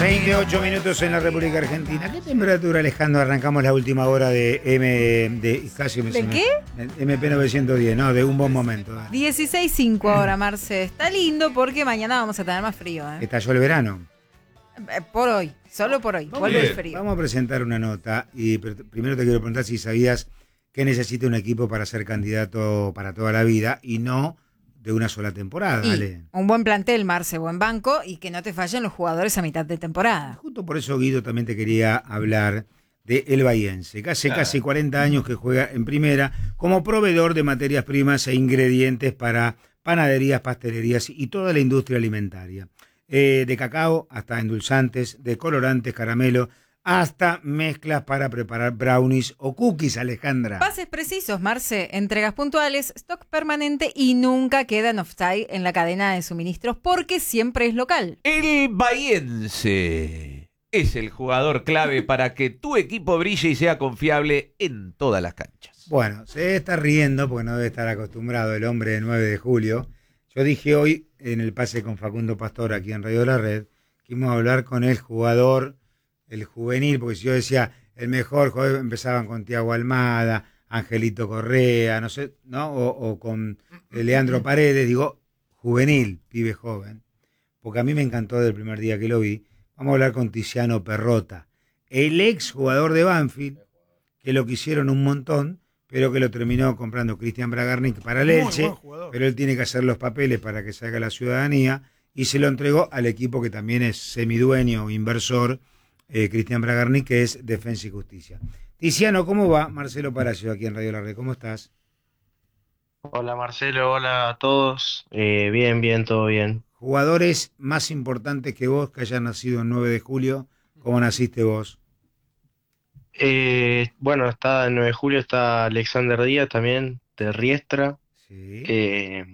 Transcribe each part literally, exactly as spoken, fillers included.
veintiocho minutos en la República Argentina. ¿Qué temperatura, Alejandro? Arrancamos la última hora de M... De, casi me, ¿De me, qué? M P novecientos diez, no, de un buen momento. dieciséis punto cinco ahora, Marce. Está lindo porque mañana vamos a tener más frío. ¿eh? Estalló el verano. Eh, Por hoy, solo por hoy. Vamos, Vuelve el bien. frío. Vamos a presentar una nota y primero te quiero preguntar si sabías que necesita un equipo para ser candidato para toda la vida y no de una sola temporada. Y Dale. un buen plantel, Marce, buen banco y que no te fallen los jugadores a mitad de temporada. Justo por eso, Guido, también te quería hablar de El Bahiense, que hace claro. casi cuarenta años que juega en primera como proveedor de materias primas e ingredientes para panaderías, pastelerías y toda la industria alimentaria. Eh, de cacao hasta endulzantes, de colorantes, caramelo, hasta mezclas para preparar brownies o cookies, Alejandra. Pases precisos, Marce, entregas puntuales, stock permanente y nunca quedan offside en la cadena de suministros porque siempre es local. El Bahiense es el jugador clave para que tu equipo brille y sea confiable en todas las canchas. Bueno, se está riendo porque no debe estar acostumbrado el hombre de nueve de julio. Yo dije hoy en el pase con Facundo Pastor aquí en Radio La Red que íbamos a hablar con el jugador, el juvenil, porque si yo decía el mejor jugador, empezaban con Thiago Almada, Angelito Correa, no sé, ¿no? O, o con Leandro Paredes, digo, juvenil, pibe joven, porque a mí me encantó desde el primer día que lo vi. Vamos a hablar con Tiziano Perrota, el ex jugador de Banfield, que lo quisieron un montón, pero que lo terminó comprando Cristian Bragarnik para el Elche, pero él tiene que hacer los papeles para que salga la ciudadanía, y se lo entregó al equipo que también es semidueño o inversor, Eh, Cristian Bragarnik, que es Defensa y Justicia. Tiziano, ¿cómo va? Marcelo Palacio, aquí en Radio La Red, ¿cómo estás? Hola Marcelo, hola a todos. Eh, bien, bien, todo bien. Jugadores más importantes que vos que hayan nacido el nueve de julio, ¿cómo naciste vos? Eh, bueno, está el nueve de julio, está Alexander Díaz también, de Riestra, Sí, eh,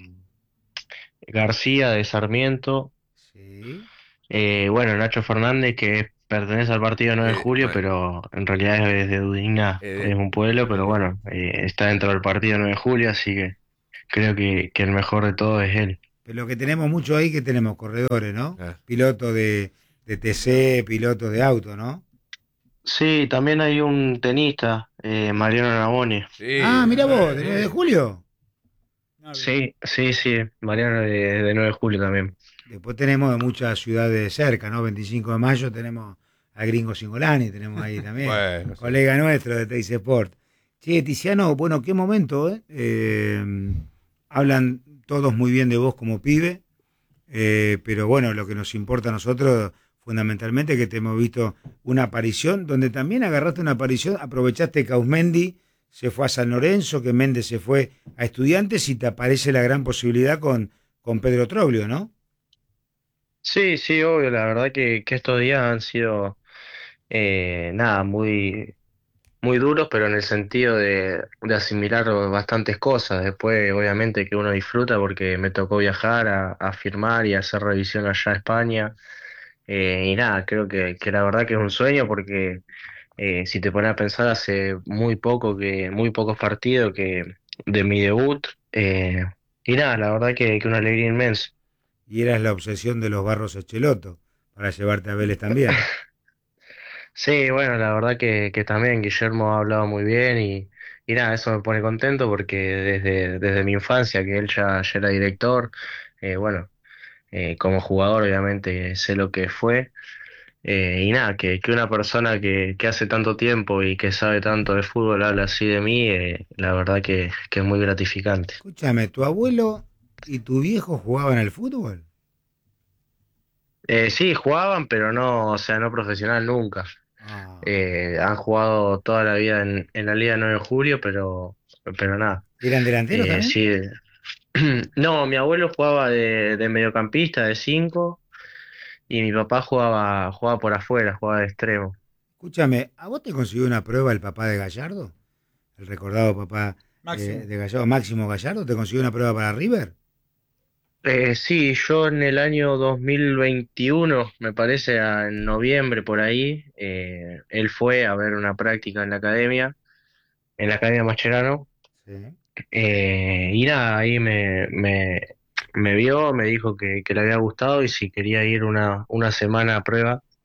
García de Sarmiento, sí. eh, bueno, Nacho Fernández, que pertenece al partido nueve de Eh, julio, bueno. pero en realidad es de Udina, Eh, es un pueblo, pero bueno, eh, está dentro del partido nueve de julio, así que creo que, que el mejor de todos es él. Pero lo que tenemos mucho ahí, que tenemos corredores, ¿no? Ah. Pilotos de, de T C, pilotos de auto, ¿no? Sí, también hay un tenista, eh, Mariano Navone. Sí, Ah, mira vos, ¿de sí. nueve de julio? Sí, sí, sí, Mariano de, de nueve de julio también. Después tenemos de muchas ciudades cerca, ¿no? veinticinco de mayo tenemos a Gringo Singolani, tenemos ahí también. Bueno, sí. Colega nuestro de Teis Sport. Che, Tiziano, bueno, qué momento, ¿eh? Eh, hablan todos muy bien de vos como pibe, eh, pero bueno, lo que nos importa a nosotros, fundamentalmente, que te hemos visto una aparición, donde también agarraste una aparición, aprovechaste que Ausmendi se fue a San Lorenzo, que Méndez se fue a Estudiantes y te aparece la gran posibilidad con, con Pedro Troglio, ¿no? Sí, sí, obvio, la verdad que, que estos días han sido, eh, nada, muy, muy duros, pero en el sentido de, de asimilar bastantes cosas. Después, obviamente, que uno disfruta porque me tocó viajar a, a firmar y hacer revisión allá a España. Eh, y nada, creo que, que la verdad que es un sueño porque eh, si te pones a pensar, hace muy poco que, muy pocos partidos que de mi debut. eh, y nada, la verdad que, que una alegría inmensa. Y eras la obsesión de los Barros Echeloto, para llevarte a Vélez también. Sí, bueno, la verdad que, que también Guillermo ha hablado muy bien y, y nada, eso me pone contento porque desde, desde mi infancia, que él ya, ya era director, eh, bueno, eh, como jugador obviamente sé lo que fue, eh, y nada, que, que una persona que, que hace tanto tiempo y que sabe tanto de fútbol habla así de mí, eh, la verdad que, que es muy gratificante. Escúchame, ¿tu abuelo y tu viejo jugaban al fútbol? Eh, sí, jugaban, pero no, o sea, no profesional nunca. Ah, Eh, han jugado toda la vida en, en la Liga nueve de Julio, pero, pero nada. ¿eran delanteros Eh, también? sí. No, mi abuelo jugaba de, de mediocampista, de cinco, y mi papá jugaba, jugaba por afuera, jugaba de extremo. Escúchame, ¿a vos te consiguió una prueba el papá de Gallardo? El recordado papá eh, de Gallardo, Máximo Gallardo, ¿te consiguió una prueba para River? Eh, sí, yo en el año dos mil veintiuno, me parece, a- en noviembre por ahí, eh, él fue a ver una práctica en la academia, en la Academia Mascherano, Sí. eh, y nada, ahí me, me, me vio, me dijo que, que le había gustado y si quería ir una, una semana a prueba.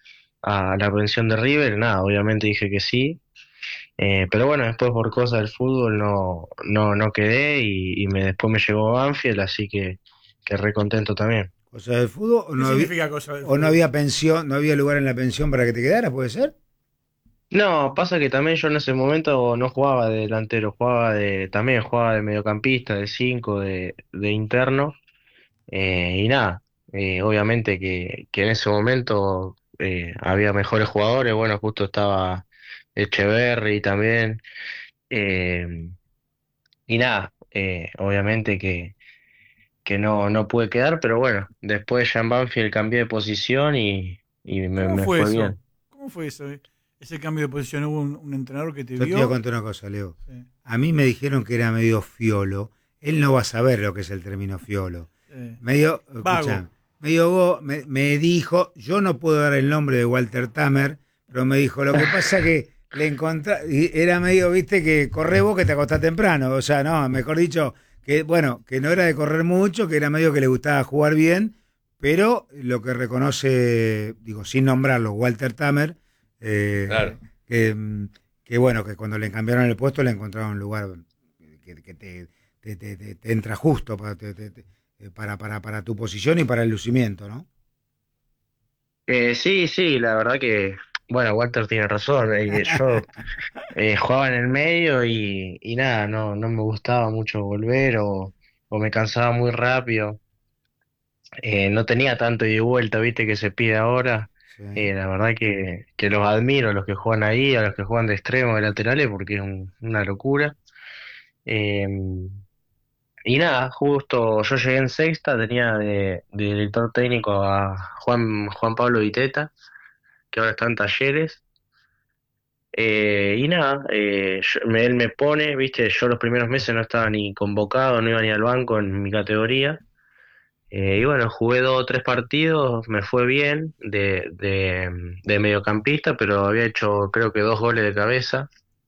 a la pensión de River, nada, obviamente dije que sí. Eh, pero bueno, después por cosas del fútbol no, no, no quedé y, y me, después me llegó Banfield, así que, que re contento también. ¿Cosa del fútbol? ¿O ¿Qué no había, significa cosa del o no fútbol? había pensión, no había lugar en la pensión para que te quedaras, puede ser? No, pasa que también yo en ese momento no jugaba de delantero, jugaba de, también jugaba de mediocampista, de cinco, de, de interno, eh, y nada, eh, obviamente que, que en ese momento eh, había mejores jugadores, bueno, justo estaba Echeverry también, eh, y nada, eh, obviamente que, que no, no pude quedar, pero bueno, después ya en Banfield cambié de posición y, y me, ¿Cómo me fue fue eso? bien. ¿Cómo fue eso? eh? Ese cambio de posición, ¿hubo un, un entrenador que te Yo te voy a vio? contar una cosa, Leo. Sí, A mí me dijeron que era medio fiolo. Él no va a saber lo que es el término fiolo. sí. Medio, Vago. escuchá, medio go- me, me dijo, yo no puedo dar el nombre de Walter Tamer, pero me dijo, lo que pasa que le encontré, era medio, viste, que corre vos que te acostás temprano. O sea, no, mejor dicho, que bueno, que no era de correr mucho, que era medio que le gustaba jugar bien, pero lo que reconoce, digo, sin nombrarlo, Walter Tamer, eh, Claro. que, mm, que bueno, que cuando le cambiaron el puesto le encontraron un lugar que, que te, te, te- te- te entra justo para, te- te- te- para, para, para tu posición y para el lucimiento, ¿no? Eh, sí, sí, la verdad que, bueno, Walter tiene razón. eh, yo eh, jugaba en el medio y, y nada, no, no me gustaba mucho volver o, o me cansaba muy rápido. Eh, no tenía tanto ida y vuelta, viste, que se pide ahora. Sí. Eh, la verdad que, que los admiro, a los que juegan ahí, a los que juegan de extremo, de laterales, porque es un- una locura. Eh, y nada, justo yo llegué en sexta, tenía de, de director técnico a Juan, Juan Pablo Viteta, que ahora está en Talleres. Eh, y nada, eh, yo- me- él me pone, viste, yo los primeros meses no estaba ni convocado, no iba ni al banco en mi categoría. Eh, y bueno, jugué dos o tres partidos, me fue bien de, de, de mediocampista, pero había hecho creo que dos goles de cabeza.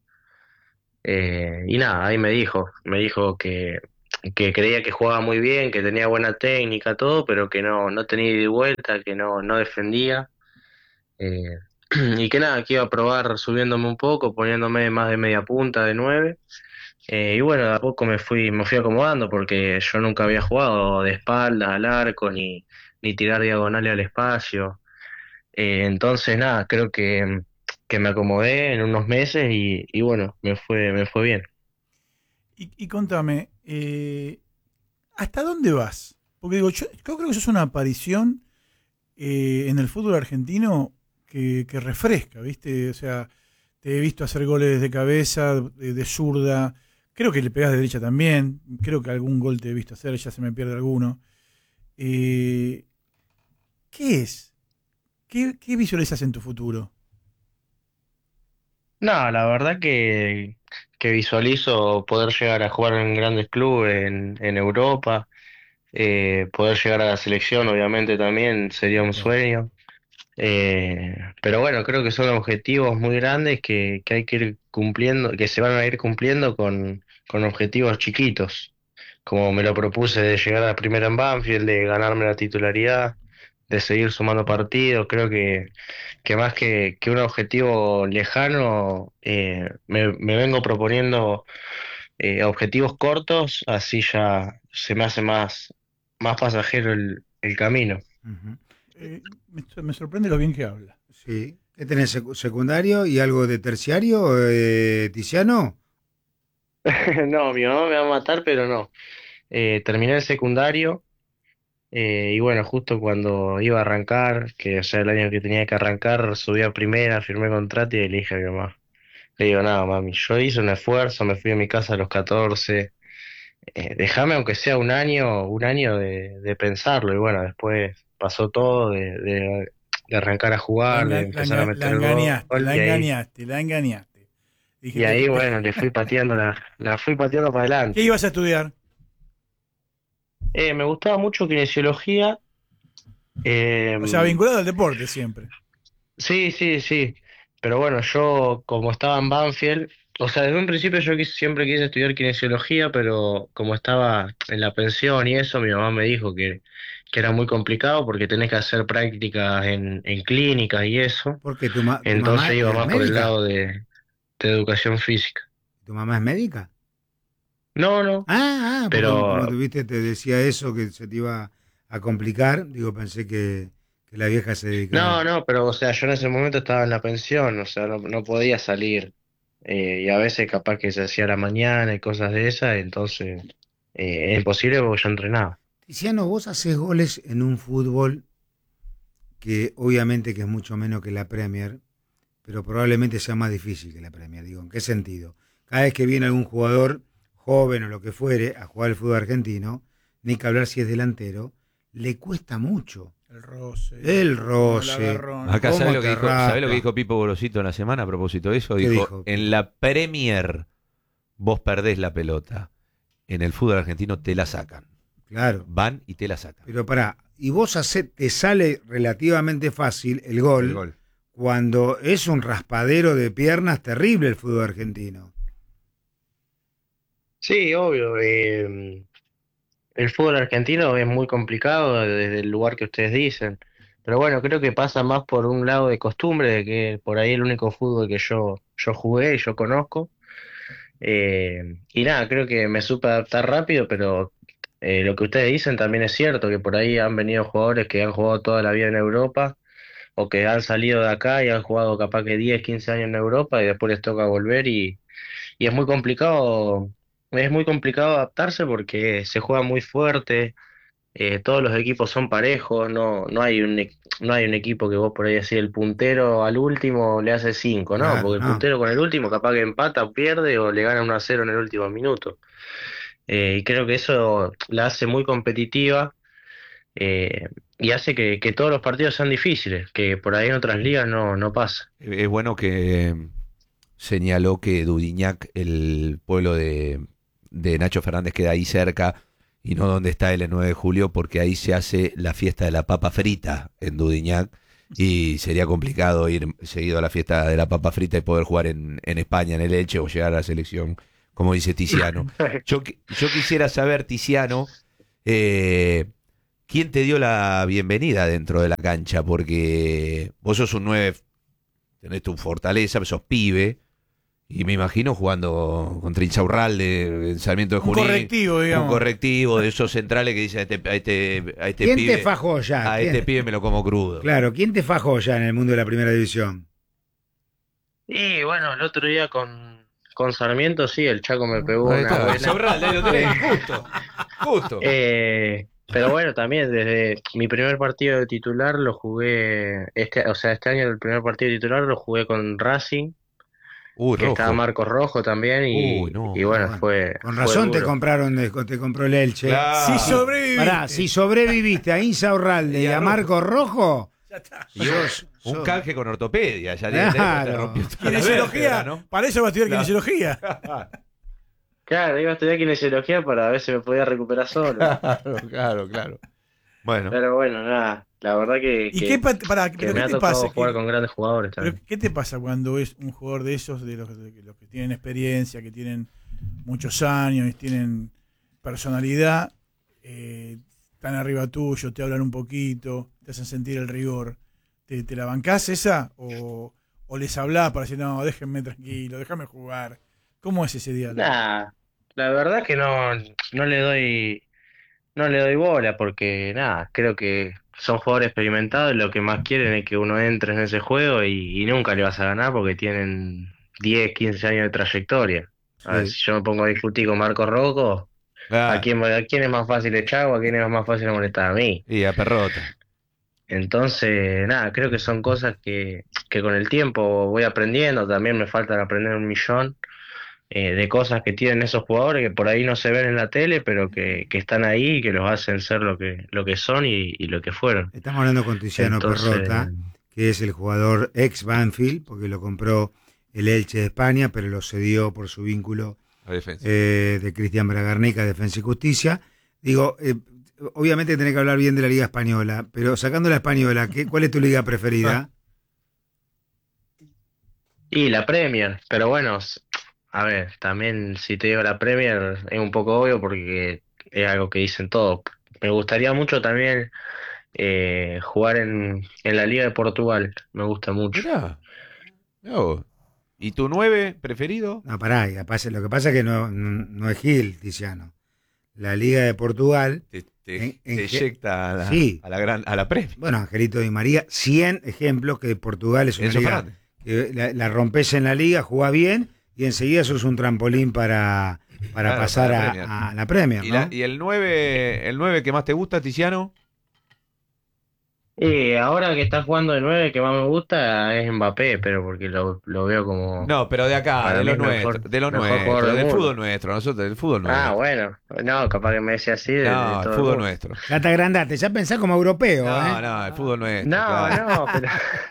Eh, y nada, ahí me dijo, me dijo que, que creía que jugaba muy bien, que tenía buena técnica, todo, pero que no, no tenía ida y vuelta, que no, no defendía. Eh, y que nada, que iba a probar subiéndome un poco, poniéndome más de media punta, de nueve. Eh, y bueno, de a poco me fui, me fui acomodando porque yo nunca había jugado de espaldas al arco ni, ni tirar diagonales al espacio. Eh, entonces nada, creo que, que me acomodé en unos meses y, y bueno, me fue, me fue bien. Y, y contame, eh, ¿hasta dónde vas? Porque digo, yo, yo creo que eso es una aparición eh, en el fútbol argentino que, que refresca, ¿viste? O sea, te he visto hacer goles de cabeza, de, de zurda. Creo que le pegas de derecha también. Creo que algún gol te he visto hacer, ya se me pierde alguno. Eh, ¿Qué es? ¿Qué, qué visualizas en tu futuro? No, la verdad que, que visualizo poder llegar a jugar en grandes clubes en, en Europa, eh, poder llegar a la selección obviamente también sería un sueño. Eh, pero bueno, creo que son objetivos muy grandes que, que hay que ir cumpliendo, que se van a ir cumpliendo con, con objetivos chiquitos, como me lo propuse de llegar a la primera en Banfield, de ganarme la titularidad, de seguir sumando partidos. Creo que, que más que, que un objetivo lejano, eh, me, me vengo proponiendo eh, objetivos cortos, así ya se me hace más, más pasajero el, el camino. Ujú. Eh, me, me sorprende lo bien que habla. Sí. ¿Qué tenés, secu- secundario y algo de terciario, eh, Tiziano? No, mi mamá me va a matar, pero no. Eh, terminé el secundario eh, y bueno, justo cuando iba a arrancar, que o sea, el año que tenía que arrancar, subí a primera, firmé contrato y le dije a mi mamá, le digo, nada, mami, yo hice un esfuerzo, me fui a mi casa a los catorce, eh, déjame aunque sea un año, un año de, de pensarlo y bueno, después pasó todo, de, de, de arrancar a La, jugar, de enga- la empezar a enga- la meter engañaste, gol la y ahí, engañaste, la engañaste. y Dijiste ahí que, bueno, le fui pateando la, la fui pateando para ¿qué adelante. ibas a estudiar? Eh, me gustaba mucho kinesiología. Eh, O sea, vinculado al deporte siempre. sí, sí, sí. Pero bueno, yo como estaba en Banfield, o sea, desde un principio yo quis- siempre quise estudiar kinesiología, pero como estaba en la pensión y eso, mi mamá me dijo que, que era muy complicado porque tenés que hacer prácticas en, en clínicas y eso. Porque tu, ma- tu Entonces mamá iba es más por el médica. lado de, de educación física. ¿Tu mamá es médica? No, no, Ah, ah, porque como, como pero tuviste, te decía eso, que se te iba a complicar. Digo, pensé que, que la vieja se dedicaba. no, no, pero o sea, yo en ese momento estaba en la pensión, o sea, no, no podía salir. Eh, y a veces capaz que se hacía a la mañana y cosas de esas, entonces eh, es imposible porque yo entrenaba. Tiziano, vos haces goles en un fútbol que obviamente que es mucho menos que la Premier, pero probablemente sea más difícil que la Premier. Digo, ¿en qué sentido? Cada vez que viene algún jugador joven o lo que fuere a jugar el fútbol argentino, ni que hablar si es delantero, le cuesta mucho. El roce. El el roce. agarrón. Acá, ¿Cómo ¿sabés lo, te que dijo, raspa? ¿sabés lo que dijo Pipo Gorosito en la semana a propósito de eso? ¿Qué Dijo, dijo? en la Premier vos perdés la pelota. En el fútbol argentino te la sacan. Claro. Van y te la sacan. Pero pará, y vos hace, te sale relativamente fácil el gol, El gol. cuando es un raspadero de piernas terrible el fútbol argentino. Sí, obvio. eh, el fútbol argentino es muy complicado desde el lugar que ustedes dicen. Pero bueno, creo que pasa más por un lado de costumbre, de que por ahí el único fútbol que yo, yo jugué y yo conozco. Eh, y nada, creo que me supe adaptar rápido, pero eh, lo que ustedes dicen también es cierto, que por ahí han venido jugadores que han jugado toda la vida en Europa o que han salido de acá y han jugado capaz que diez quince años en Europa y después les toca volver y, y es muy complicado, es muy complicado adaptarse porque se juega muy fuerte, eh, todos los equipos son parejos, no, no hay un, e- no hay un equipo que vos por ahí así el puntero al último le hace cinco, ¿no? Claro, Porque el no. puntero con el último capaz que empata o pierde o le gana uno a cero en el último minuto. Eh, y creo que eso la hace muy competitiva, eh, y hace que, que todos los partidos sean difíciles, que por ahí en otras ligas no, no pasa. Es bueno que señaló que Dudignac, el pueblo de, de Nacho Fernández, queda ahí cerca y no donde está él el nueve de julio, porque ahí se hace la fiesta de la papa frita en Dudignac y sería complicado ir seguido a la fiesta de la papa frita y poder jugar en, en España, en el Elche, o llegar a la selección, como dice Tiziano. Yo, qui- yo quisiera saber, Tiziano, eh, ¿quién te dio la bienvenida dentro de la cancha? Porque vos sos un nueve, tenés tu fortaleza, sos pibe, y me imagino jugando contra Insaurralde, en Sarmiento de Un Junín. correctivo, digamos. Un correctivo de esos centrales que dicen a este, a este, a este ¿Quién pibe, te fajó ya? a ¿Quién- este pibe me lo como crudo. Claro, ¿quién te fajó ya en el mundo de la primera división? Y bueno, el otro día con, con Sarmiento, sí, el Chaco me pegó Ahí una está, buena. Insaurralde, ahí lo tenés, justo, justo. Eh, pero bueno, también desde mi primer partido de titular lo jugué, este, o sea, este año el primer partido de titular lo jugué con Racing, Uy, que estaba rojo. Marcos Rojo también, y, Uy, no. y bueno, Bueno, fue, Con fue razón te duro. compraron, de- te compró el Elche. Claro. Si sobreviviste. Pará, si sobreviviste a Insaurralde y Y a a Marco Rojo, Ya está. Y sos- un sos- canje con ortopedia, ya te, te- te Claro. rompió toda la Kinesiología. vértebra, ¿no? Para eso va a estudiar Claro. kinesiología. Claro, iba a estudiar kinesiología para ver si me podía recuperar solo. Claro, claro, claro. Bueno, Pero bueno, nada, la verdad que, ¿Y que, qué, pa- pará, que pero me qué ha te tocado pasa? jugar ¿Qué, con grandes jugadores pero también. qué te pasa cuando es un jugador de esos, de los, de los que tienen experiencia, que tienen muchos años y tienen personalidad, eh, están arriba tuyo, te hablan un poquito, te hacen sentir el rigor? ¿Te, te la bancás esa? ¿O, o les hablás para decir, no, déjenme tranquilo, déjame jugar? ¿Cómo es ese diálogo? Nada, la verdad que no, no le doy, no le doy bola porque nada, creo que son jugadores experimentados y lo que más quieren es que uno entre en ese juego y, y nunca le vas a ganar porque tienen diez quince años de trayectoria. A ver, Sí. si yo me pongo a discutir con Marcos Rocco, ah, ¿a quién, a quién es más fácil echar o a quién es más fácil molestar? A mí. y a perrota. Entonces, nada, creo que son cosas que, que con el tiempo voy aprendiendo. También me faltan aprender un millón eh, de cosas que tienen esos jugadores que por ahí no se ven en la tele, pero que, que están ahí y que los hacen ser lo que, lo que son y, y lo que fueron. Estamos hablando con Tiziano Entonces, Perrota, que es el jugador ex Banfield, porque lo compró el Elche de España, pero lo cedió por su vínculo La defensa. eh, de Cristian Bragarnica, Defensa y Justicia. Digo, eh, obviamente tenés que hablar bien de la Liga Española, pero sacando la Española, ¿qué, ¿cuál es tu liga preferida? y la Premier, pero bueno, s- a ver, también si te digo la Premier es un poco obvio porque es algo que dicen todos. me gustaría mucho también eh, jugar en, en la Liga de Portugal. Me gusta mucho. Mirá, mirá vos. ¿Y tu nueve preferido? No, pará, y pasa- lo que pasa es que no, no, no es Gil, Tiziano. La Liga de Portugal, Te, te, En- en te ge- eyecta a la, Sí. a la gran a la Premier. bueno, Angelito Di María, cien ejemplos que Portugal es una Enzo liga Fernández. que la, la rompes en la liga, jugás bien y enseguida sos un trampolín para, para Claro, pasar para la a- Premier. a, la Premier, ¿Y, ¿no? la- y el nueve el nueve que más te gusta, Tiziano? Y ahora que está jugando de nueve, que más me gusta es Mbappé, pero porque lo, lo veo como... No, pero de acá, Para de mí lo es mejor- nuestro, de lo mejor nuestro, jugador del del mundo. fútbol nuestro, nosotros del fútbol nuestro. Ah, bueno. No, capaz que me decía así de, de No, el todo el fútbol mundo. nuestro. Ya te agrandaste, ya pensás como europeo, No, ¿eh? no, el fútbol nuestro. No, claro. no, pero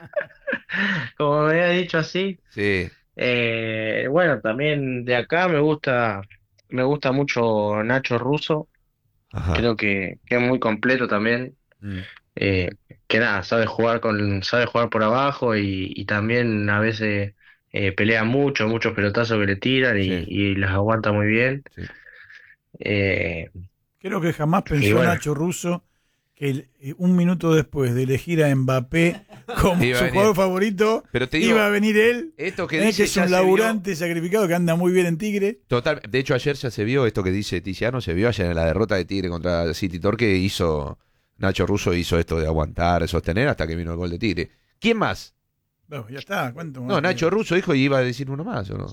como me había dicho así, Sí. eh, bueno, también de acá me gusta, me gusta mucho Nacho Russo, Ajá. creo que, que es muy completo también, Mm. eh, que nada, sabe jugar con, sabe jugar por abajo y, y también a veces eh, pelea mucho, muchos pelotazos que le tiran y, Sí. y las aguanta muy bien. Sí. Eh, Creo que jamás Y pensó bueno. Nacho Russo que el- eh, un minuto después de elegir a Mbappé como Iba a su venir. jugador favorito, Pero te digo, iba a venir él, esto que eh, dice que es ya un se vio- laburante sacrificado que anda muy bien en Tigre. Total, de hecho ayer ya se vio esto que dice Tiziano, se vio ayer en la derrota de Tigre contra City Torque, hizo Nacho Russo hizo esto de aguantar, de sostener hasta que vino el gol de Tigre. ¿Quién más? Bueno, ya está, ¿cuánto más? No, Nacho Russo dijo y iba a decir uno más, ¿o no?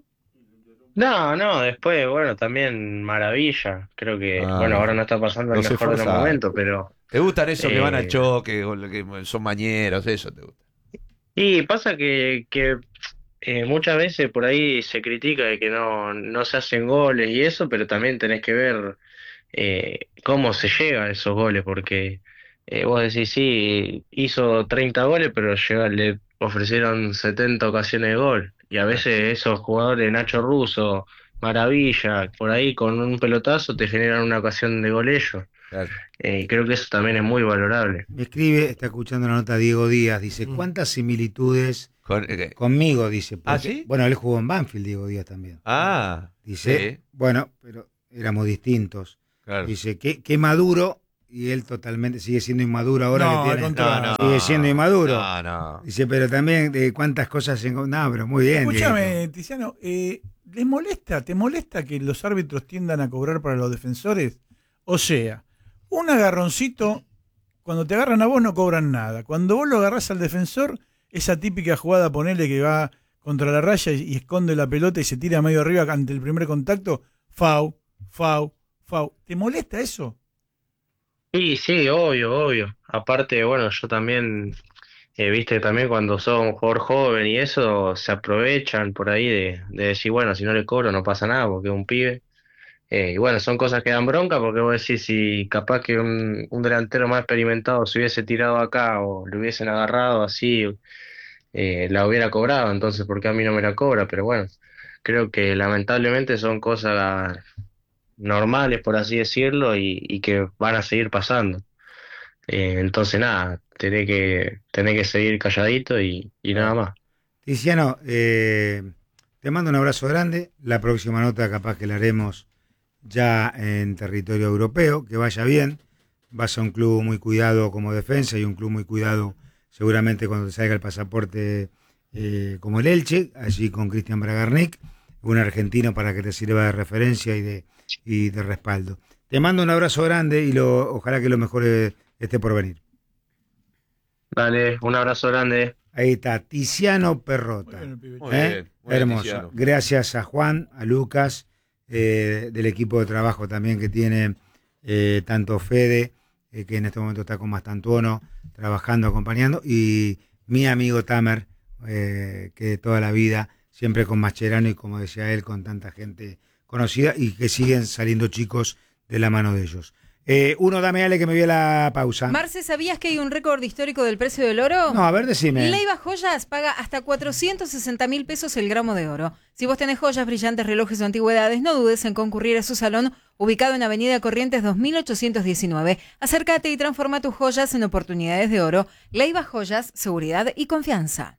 No, no, después, bueno, también Maravilla. Creo que, Ah, bueno, ahora no está pasando el los mejor de los esforzados. momentos, pero. ¿Te gustan esos que van al Eh. choque, o que son mañeros, eso te gusta? Y pasa que, que eh, muchas veces por ahí se critica de que no, no se hacen goles y eso, pero también tenés que ver eh, cómo se llega a esos goles, porque eh, vos decís, sí, hizo treinta goles, pero llega- le ofrecieron setenta ocasiones de gol. Y a veces esos jugadores, Nacho Russo, Maravilla, por ahí con un pelotazo te generan una ocasión de gol ellos. Claro. Eh, y creo que eso también es muy valorable. Me escribe, está escuchando la nota Diego Díaz, dice, Mm. ¿cuántas similitudes Con- eh, conmigo? Dice. ¿Ah, porque- sí? Bueno, él jugó en Banfield, Diego Díaz también. ah, Dice, sí, bueno, pero éramos distintos. claro. Dice, qué, qué maduro, y él totalmente sigue siendo inmaduro ahora No, que al tiene. contrario. No, no, Sigue siendo inmaduro. No, no. Dice, pero también de cuántas cosas en... No, pero muy bien. Dieguito. Escúchame, Tiziano, eh, ¿les molesta, te molesta que los árbitros tiendan a cobrar para los defensores? O sea, un agarroncito, cuando te agarran a vos no cobran nada. Cuando vos lo agarrás al defensor, esa típica jugada, ponele que va contra la raya y, y esconde la pelota y se tira medio arriba ante el primer contacto, fau, fau, fau. ¿Te molesta eso? Y sí, obvio, obvio. Aparte, bueno, yo también, eh, viste, también cuando sos un jugador joven y eso, se aprovechan por ahí de, de decir, bueno, si no le cobro no pasa nada porque es un pibe. Eh, y bueno, son cosas que dan bronca porque vos decís, si capaz que un, un delantero más experimentado se hubiese tirado acá o le hubiesen agarrado así, eh, la hubiera cobrado, entonces, ¿por qué a mí no me la cobra? Pero bueno, creo que lamentablemente son cosas normales, por así decirlo, y, y que van a seguir pasando. Eh, entonces, nada, tenés que, tenés que seguir calladito y, y nada más. Tiziano, eh, te mando un abrazo grande. La próxima nota capaz que la haremos ya en territorio europeo. Que vaya bien. Vas a un club muy cuidado como defensa y un club muy cuidado seguramente cuando te salga el pasaporte eh, como el Elche, allí con Cristian Bragarnik, un argentino para que te sirva de referencia y de, y de respaldo. Te mando un abrazo grande y lo, ojalá que lo mejor eh, esté por venir. Dale, un abrazo grande. Ahí está, Tiziano Perrota. Muy bien, el pibe. Muy ¿Eh? bien, muy bien, Hermoso. Tiziano. Gracias a Juan, a Lucas, eh, del equipo de trabajo también que tiene eh, tanto Fede, eh, que en este momento está con Mastantuono, trabajando, acompañando, y mi amigo Tamer, eh, que de toda la vida, siempre con Mascherano y como decía él, con tanta gente conocida y que siguen saliendo chicos de la mano de ellos. Eh, uno, dame Ale que me vio la pausa. Marce, ¿sabías que hay un récord histórico del precio del oro? No, a ver, decime. Leiva Joyas paga hasta cuatrocientos sesenta mil pesos el gramo de oro. Si vos tenés joyas, brillantes, relojes o antigüedades, no dudes en concurrir a su salón ubicado en Avenida Corrientes dos mil ochocientos diecinueve. Acércate y transforma tus joyas en oportunidades de oro. Leiva Joyas, seguridad y confianza.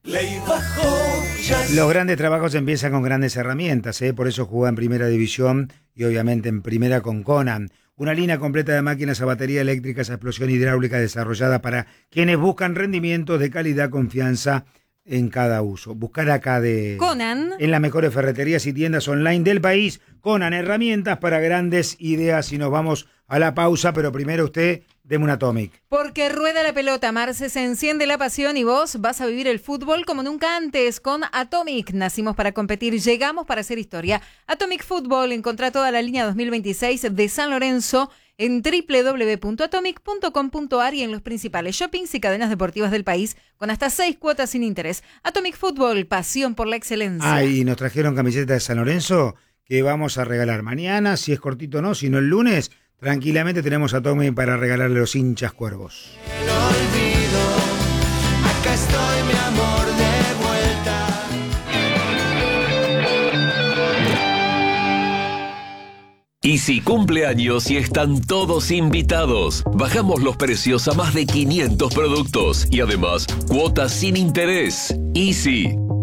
Los grandes trabajos empiezan con grandes herramientas, ¿eh? Por eso juega en primera división y obviamente en primera con Conan. una línea completa de máquinas a batería eléctrica, a explosión hidráulica desarrollada para quienes buscan rendimientos de calidad, confianza en cada uso. Buscar acá de Conan. En las mejores ferreterías y tiendas online del país. Conan, herramientas para grandes ideas. Y nos vamos a la pausa, pero primero usted, deme un Atomic. Porque rueda la pelota, Marce, se enciende la pasión y vos vas a vivir el fútbol como nunca antes con Atomic. Nacimos para competir, llegamos para hacer historia. Atomic Fútbol, encontrá toda la línea dos mil veintiséis de San Lorenzo en doble u doble u doble u punto atomic punto com punto a r y en los principales shoppings y cadenas deportivas del país con hasta seis cuotas sin interés. Atomic Fútbol, pasión por la excelencia. Ah, y nos trajeron camisetas de San Lorenzo que vamos a regalar mañana, si es cortito no, si no el lunes. Tranquilamente tenemos Atomic para regalarle a los hinchas cuervos. El olvido, acá estoy mi amor de vuelta. Easy cumpleaños y están todos invitados. Bajamos los precios a más de quinientos productos y además cuotas sin interés. Easy.